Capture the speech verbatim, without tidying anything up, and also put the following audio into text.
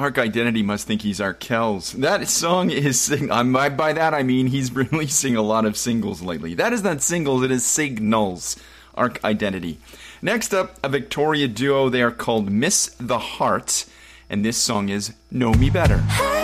Arc Identity must think he's Arkells. That song is sing. Um, by, by that I mean he's releasing a lot of singles lately. That is not singles, it is signals. Arc Identity. Next up, a Victoria duo. They are called Miss the Heart, and this song is Know Me Better.